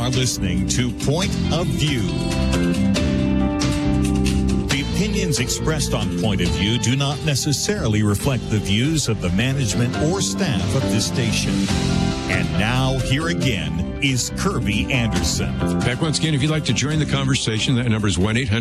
are listening to Point of View. The opinions expressed on Point of View do not necessarily reflect the views of the management or staff of this station. And now, here again is Kirby Anderson. Back once again, if you'd like to join the conversation, that number is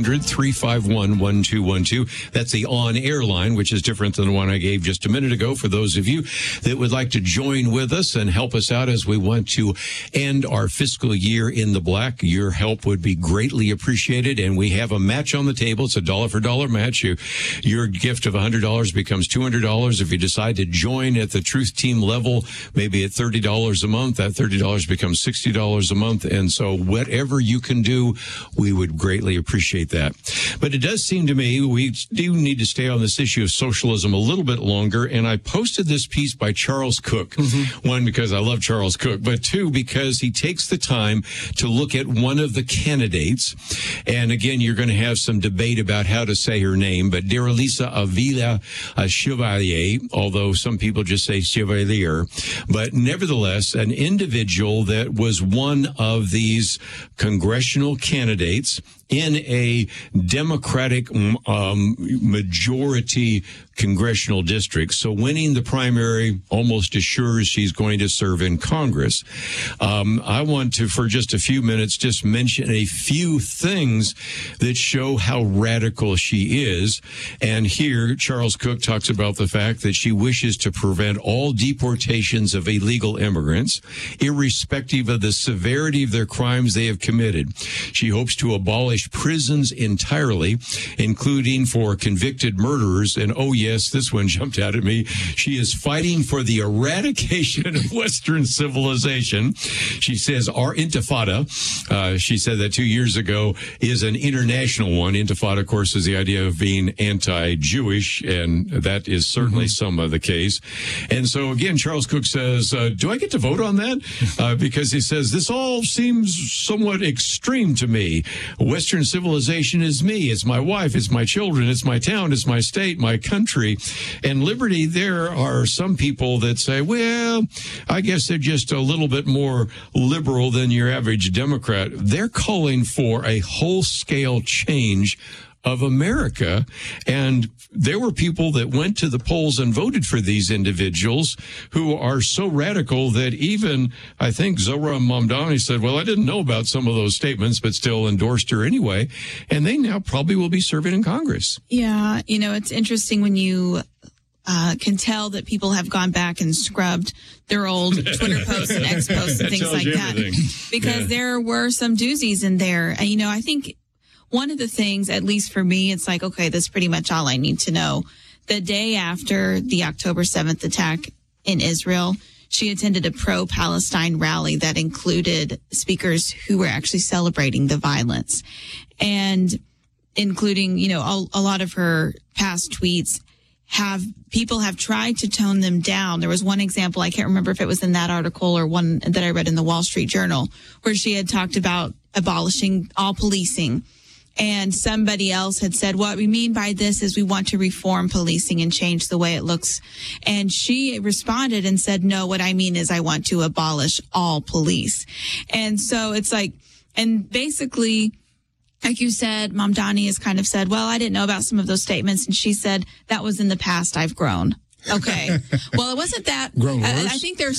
1-800-351-1212. That's the on-air line, which is different than the one I gave just a minute ago for those of you that would like to join with us and help us out as we want to end our fiscal year in the black. Your help would be greatly appreciated, and we have a match on the table. It's a dollar-for-dollar match. Your gift of $100 becomes $200. If you decide to join at the Truth Team level, maybe at $30 a month, that $30 becomes $60 a month. And so whatever you can do, we would greatly appreciate that. But it does seem to me we do need to stay on this issue of socialism a little bit longer. And I posted this piece by Charles Cook. One, because I love Charles Cook, but two, because he takes the time to look at one of the candidates. And again, you're going to have some debate about how to say her name, but Daralisa Avila Chevalier, although some people just say Chevalier, but nevertheless, an individual that was one of these congressional candidates in a Democratic majority congressional district. So winning the primary almost assures she's going to serve in Congress. I want to, for just a few minutes, just mention a few things that show how radical she is. And here, Charles Cook talks about the fact that she wishes to prevent all deportations of illegal immigrants, irrespective of the severity of their crimes they have committed. She hopes to abolish prisons entirely, including for convicted murderers. And oh yes, this one jumped out at me. She is fighting for the eradication of Western civilization. She says our intifada, she said that 2 years ago, is an international one. Intifada, of course, is the idea of being anti-Jewish, and that is certainly some of the case. And so again, Charles Cook says, do I get to vote on that? Because he says, this all seems somewhat extreme to me. Western civilization is me. It's my wife. It's my children. It's my town. It's my state, my country. And liberty, there are some people that say, well, I guess they're just a little bit more liberal than your average Democrat. They're calling for a whole-scale change of America. And there were people that went to the polls and voted for these individuals who are so radical that even, I think, Zohran Mamdani said, well, I didn't know about some of those statements, but still endorsed her anyway. And they now probably will be serving in Congress. Yeah, you know, it's interesting when you can tell that people have gone back and scrubbed their old Twitter posts and X posts and things like that. Because there were some doozies in there. And, you know, I think one of the things, at least for me, it's like, okay, that's pretty much all I need to know. The day after the October 7th attack in Israel, she attended a pro-Palestine rally that included speakers who were actually celebrating the violence. And including, you know, a lot of her past tweets people have tried to tone them down. There was one example, I can't remember if it was in that article or one that I read in the Wall Street Journal, where she had talked about abolishing all policing. And somebody else had said, what we mean by this is we want to reform policing and change the way it looks. And she responded and said, no, what I mean is I want to abolish all police. And so it's like, and basically, like you said, Mamdani has kind of said, well, I didn't know about some of those statements. And she said, that was in the past. I've grown. Okay. Well, it wasn't that. Grown worse? I think there's